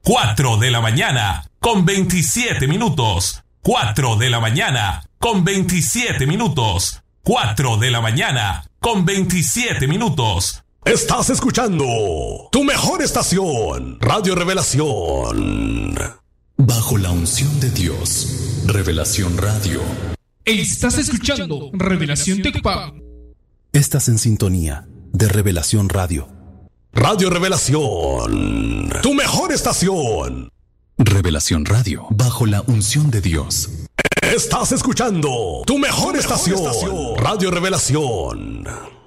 4 de la mañana, con 27 minutos. 4 de la mañana, con 27 minutos. 4 de la mañana, con 27 minutos. Estás escuchando tu mejor estación, Radio Revelación. Bajo la unción de Dios, Revelación Radio. Estás escuchando Revelación Tecpac. Estás en sintonía de Revelación Radio. Radio Revelación, tu mejor estación. Revelación Radio, bajo la unción de Dios. Estás escuchando tu mejor estación, Radio Revelación.